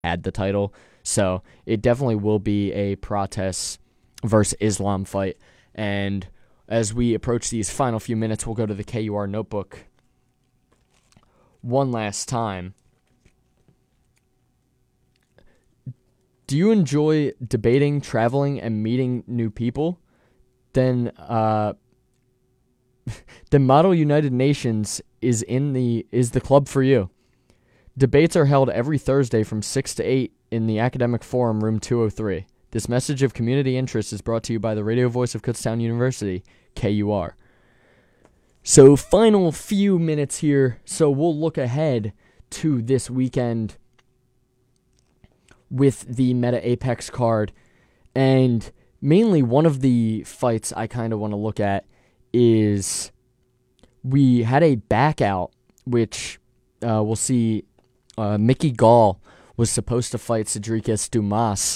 had the title. So it definitely will be a Prates versus Islam fight. And as we approach these final few minutes, we'll go to the KUR notebook one last time. Do you enjoy debating, traveling, and meeting new people? Then the Model United Nations is the club for you. Debates are held every Thursday from 6 to 8 in the Academic Forum, room 203. This message of community interest is brought to you by the radio voice of Kutztown University, KUR. So, final few minutes here. So, we'll look ahead to this weekend with the Meta Apex card. And mainly one of the fights I kind of want to look at is we had a back out, which we'll see Mickey Gall was supposed to fight Cedricus Dumas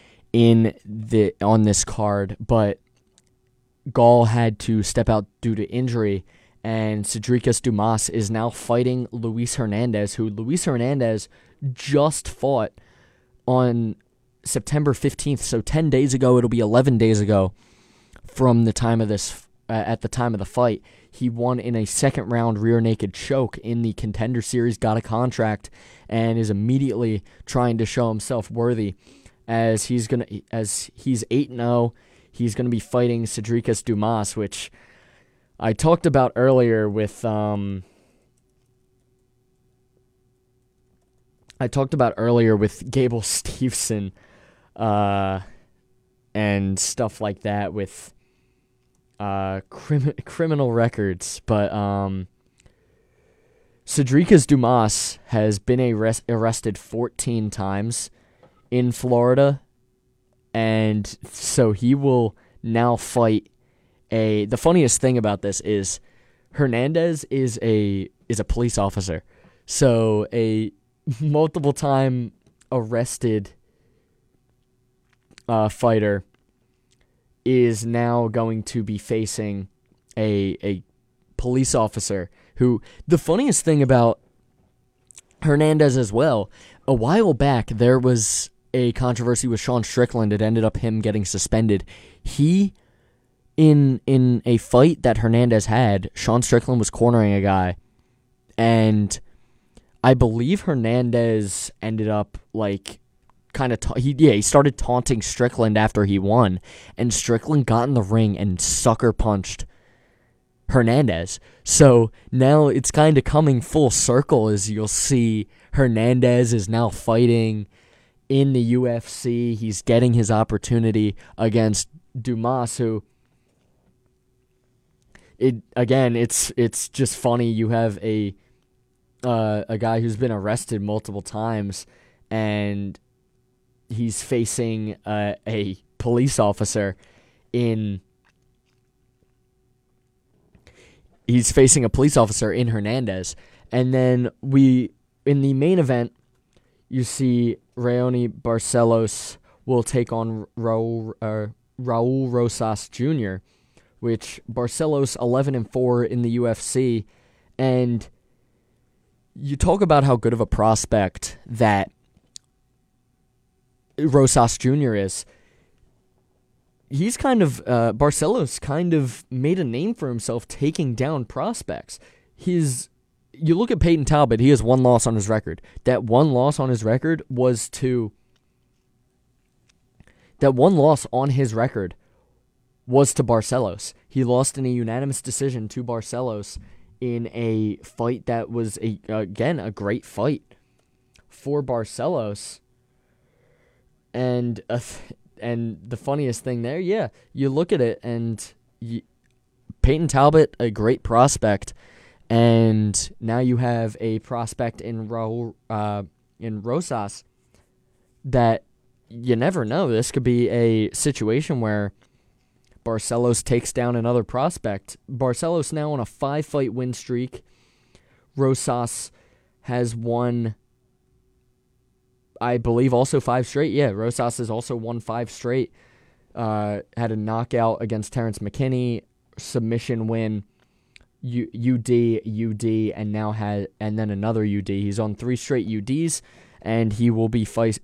on this card, but Gall had to step out due to injury, and Cedricus Dumas is now fighting Luis Hernandez, who Luis Hernandez just fought on September 15th, so 10 days ago. It'll be 11 days ago from the time of this, at the time of the fight. He won in a second round rear naked choke in the Contender Series, got a contract, and is immediately trying to show himself worthy as he's 8-0. He's going to be fighting Cedricus Dumas, which I talked about earlier with Gable Steveson and stuff like that with criminal records. But Cedricus Dumas has been arrested 14 times in Florida, and so he will now fight the funniest thing about this is Hernandez is a police officer. So a multiple time arrested fighter is now going to be facing a police officer who, the funniest thing about Hernandez as well, a while back there was a controversy with Sean Strickland. It ended up him getting suspended. He, in a fight that Hernandez had, Sean Strickland was cornering a guy, and I believe Hernandez ended up he started taunting Strickland after he won, and Strickland got in the ring and sucker punched Hernandez. So now it's kind of coming full circle, as you'll see Hernandez is now fighting in the UFC. He's getting his opportunity against Dumas, who, it's just funny. You have a guy who's been arrested multiple times, and he's facing a police officer in Hernandez. And then in the main event, you see Raoni Barcelos will take on Raul Rosas Jr., which Barcelos 11-4 in the UFC, and you talk about how good of a prospect that Rosas Jr. is. He's Barcelos kind of made a name for himself taking down prospects. You look at Peyton Talbot, he has one loss on his record. That one loss on his record was to Barcelos. He lost in a unanimous decision to Barcelos in a fight that was, a great fight for Barcelos. And the funniest thing there, you look at it, and Peyton Talbot, a great prospect, and now you have a prospect in Rosas that you never know. This could be a situation where Barcelos takes down another prospect. Barcelos now on a 5-fight win streak. Rosas has won, I believe, also 5 straight. Yeah, Rosas has also won 5 straight. Had a knockout against Terrence McKinney, submission win, UD, and then another UD. He's on 3 straight UDs, and he will be